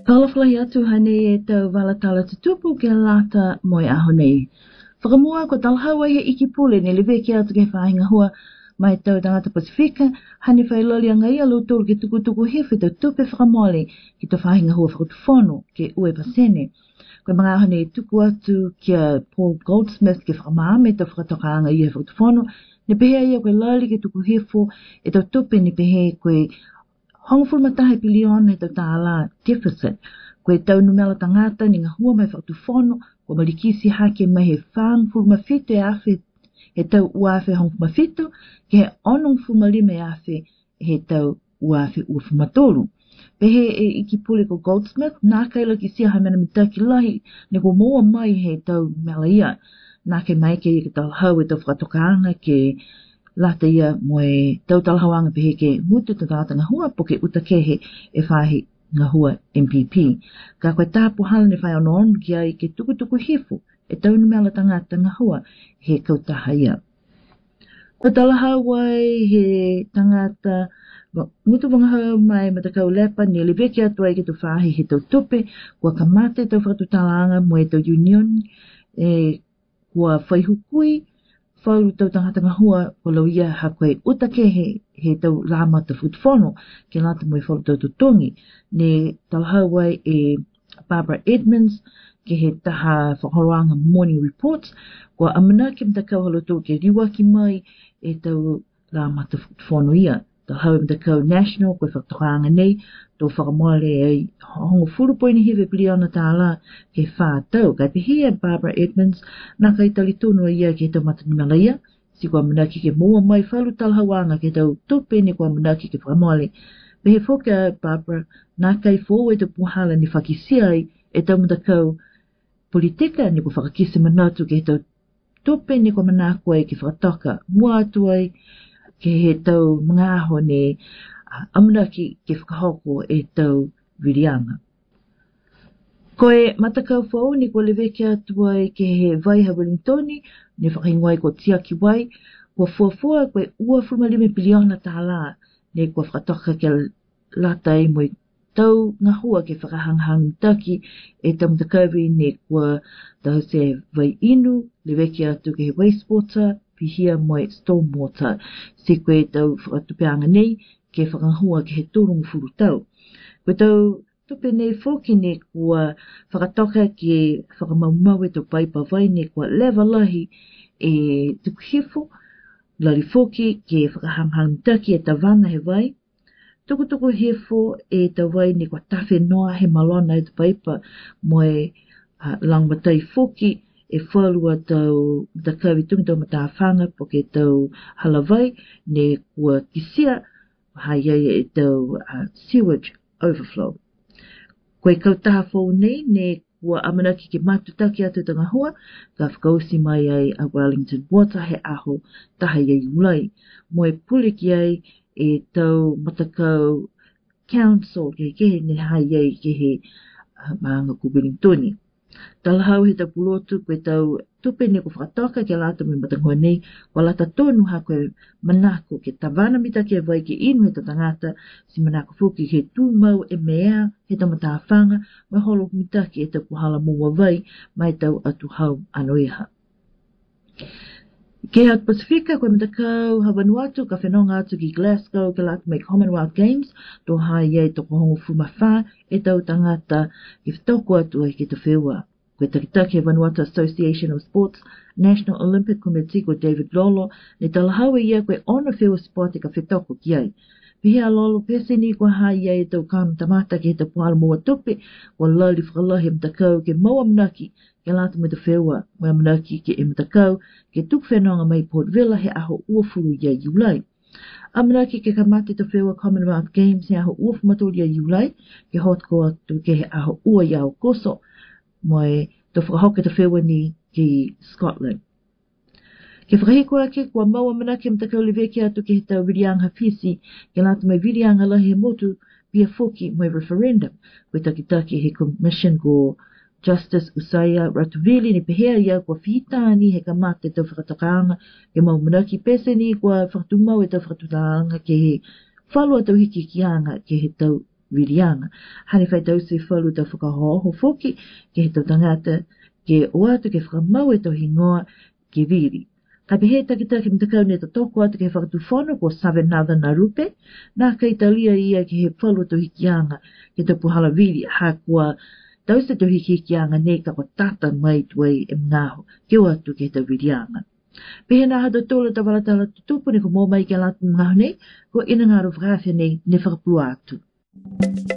Kalaflai atu hane e tau walatala tutupu ke lata moe aho nei. Whakamua ko talhawa he iki pule ni lewe ki atu ke whahinga hua mai tau tangata Pasifika, hane whailoli anga ia luturu ke tukutuku hefe tau tupe whakamole ki tau whahinga hua whakutufono ke ue pasene. Koe mga aho nei tuku atu kia Paul Goldsmith ke whakamame tau whakatoka anga ia whakutufono, ne pehea ia koe lali ke tuku hefo e tau tupe ni pehe koe hongful matahe piliona e tau tāla deficit. Koe tau numela tangata ni ngā hua mai whakatufono, ko malikisi hake mai he whangful mawhito e awhi he tau uawhi hongful mawhito, ke he onongful malima e awhi he tau uawhi uawhi matolu. Pehe e iki pule ko Goldsmith, nā kaila ki sia haimena mitaki lahi, ne ko moa mai he tau mela ia. Nā ke mai ke i ke tau hau e tau whakatokaanga ke lata ia moe tau talhawanga pehe ke mutu tangata ngā hua po ke utakehe e whahi ngā hua MPP. Ka koe tāpu hala ne whai ono ki ai ke tukutuku hefo e tau numela tangata ngā hua he kautaha ia. Ko talahawai he tangata mutu wanga hau mai matakau lepa ni leveki atu ai ke tu whahi he tau tupe kua kamate tau whakatutalanga moe tau union kua whaihukui whau tau tangata ngā hua ko lau ia ha koe utakehe he tau lama ta whutfono ke lata moe whau tau tutongi ne talahawai e Barbara Edmonds ke he taha whakoroanga morning reports kua amana ke mtakau haloto ke riwaki mai e tau lama ta whutfono ia talahawai mtakau national koe whakatokaanga nei tō whakamole e hongo furupoini hewe piliona tāla ke whātau. Kai pihia Barbara Edmonds, nā kai tali tūnua ia ke tau matanimala ia, si kua manaki ke mua mai whalu talhawanga ke tau tupe ni kua manaki ke whakamole. Pehe whoka Barbara, nā kai fōwe te puhala ni whakisiai e tau matakau politika ni kua whakakisi manatu ke tau tupe ni kua manakua ke whakatoka. Mua atu ai ke he tau mga aho ne amanaki ke whakahoko e tau wirianga. Koe matakau whau ni kua leweke atu ai ke he Vaiha Wellingtoni, ne whakahingwai ko Tiaki Wai, kua fuafua koe ua fulmalime piliona tāla, ne kua whakatoka ke lata e moe tau ngā hua ke whakahanghang taki e tau matakawi ne kua tau se vai inu, leweke atu ke he wastewater, pihia moe stormwater, se koe tau whakatupeanga nei, ke whakahua ke he tūrungu furu tau. Koe tau tupe nei fōki ne kua whakatoka ke whakamaumau e tau paipa vai ne kua lewa lahi e tuku hifo, lari fōki ke whakahanghang taki e tawanga he vai. Tukutuku hifo e tau vai ne kua tawhi noa he malona e tau paipa moe langmatai fōki e whalua tau takawi tungi tau matawhanga po ke tau halawai ne kua kisia hai e tau sewage overflow. Koe kautaha whau nei ne kua amanaki ke matutaki atu tanga hua, ka whakausi mai ai a Wellington Water he aho taha iei ulai. Moe puliki ai e tau matakau council ke kehe ne hai iei ke he maanga ku Wellingtoni. Talahau he tau pulotu koe tau tupe ne ko whakatoka ke lata me matangua nei, wa lata tonu ha koe manako ke tawana mita ke vai ke inu he tangata, si manako fuki ke tūmau e mea he tamatawhanga, mai holo mitaki e tau puhala mua vai, mai tau atu hau anoiha. Ke hau Pasifika koe matakau Vanuatu ka whenonga atu ki Glasgow ke lata mai Commonwealth Games, tō hai iei toko hongo fumawha e tau tangata i whtoko atu ai ke te whewa. Koe takitaki Vanuatu Association of Sports, National Olympic Committee ko David Lolo, ne talahawe ia koe ona whewa sport e ka whetoko ki ai. Pihea Lolo pese ni koe hai iei tau kāmatamata ke he tau puhala mua tupe, wa lali whakalahi mtakau ke maua manaki ke lata me te whewa, mai manaki ke e mtakau, ke tuk whenonga mai Port Vila he aho uafuru ia iulai. Amanaki ke kamate te whewa Commonwealth Games he aho uafu maturi ia iulai, ke hotko atu ke he aho ua iau koso, mai te whakahoke te whewa ni ki Scotland. Ke whakahiko ake kua maua manaki mtakau leweke atu ke he tau wirianga fisi, ke lata mai wirianga lahi motu pia foki mai referendum, koe takitaki he commission ko Justice Usaya Ratuvili ni pehea ia kua whitaani he kamate tau whakatakaanga ke mau manaki pese ni kua whakatumau e tau whakatakaanga ke he whalua tau hiki kianga ke he tau virianga. Hane whai tau se whalu tau whakahoho foki, ke he tau tangata, ke o atu ke whakamau e tau hingoa, ke viri. Ka pehe takita ke mtakau ne ta toko atu ke whakatu whono ko save nada na rupe, nā kai talia ia ke he whalu tau hikianga, ke tau puhala viri, hakua tau se tau hikianga ne ka ko tata mai tuai e mngaho, ke o atu ke tau virianga. Pehe nā hata tōla ta walatala tutupu ne ko mō mai ke latu mngaho nei, ko ina ngā rufrafia nei ne whakapua atu.